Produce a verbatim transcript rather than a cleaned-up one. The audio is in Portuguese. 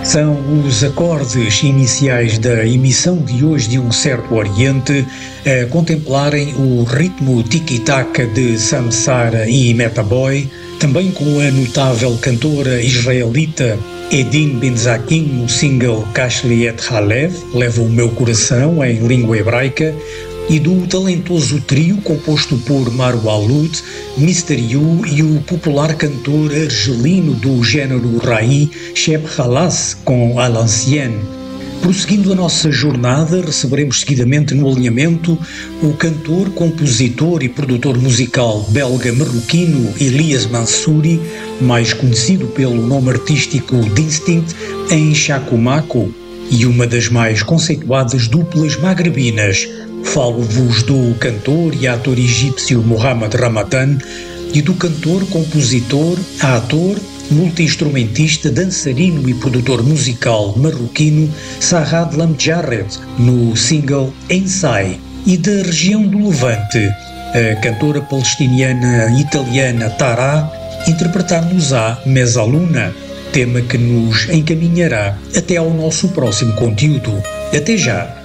São os acordes iniciais da emissão de hoje de Um Certo Oriente a contemplarem o ritmo tiki-taka de Samsara e Metaboy, também com a notável cantora israelita Edin Benzakin no single Kashli et Halev, Leva o Meu Coração, em língua hebraica, e do talentoso trio composto por Marwa Alud, mister You e o popular cantor argelino do género Rai, Sheb Halas, com A l'Ancienne. Prosseguindo a nossa jornada, receberemos seguidamente no alinhamento o cantor, compositor e produtor musical belga-marroquino Elias Mansouri, mais conhecido pelo nome artístico Distinct, em Chacumaco, e uma das mais conceituadas duplas magrebinas. Falo-vos do cantor e ator egípcio Mohamed Ramadan e do cantor, compositor, ator, multi-instrumentista, dançarino e produtor musical marroquino Sarrad Lamjarred, no single Ensai, e da região do Levante, a cantora palestiniana italiana Tará interpretar-nos-á Mezzaluna, tema que nos encaminhará até ao nosso próximo conteúdo. Até já!